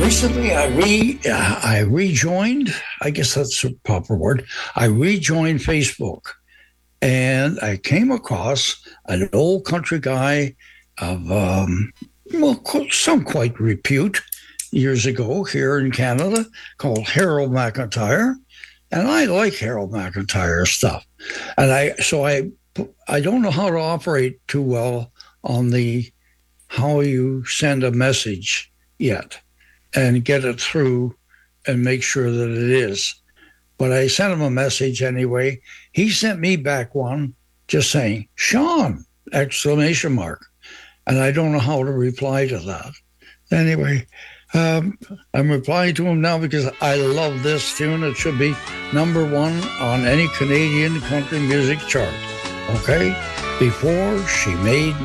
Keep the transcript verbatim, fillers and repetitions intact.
Recently, I re uh, I rejoined. I guess that's a proper word. I rejoined Facebook, and I came across an old country guy of um, well, some quite repute years ago here in Canada called Harold McIntyre, and I like Harold McIntyre stuff, and I so I I don't know how to operate too well on the how you send a message yet and get it through and make sure that it is. But I sent him a message anyway. He sent me back one just saying, Sean, exclamation mark. And I don't know how to reply to that. Anyway, um, I'm replying to him now because I love this tune. It should be number one on any Canadian country music chart. Okay? Before she made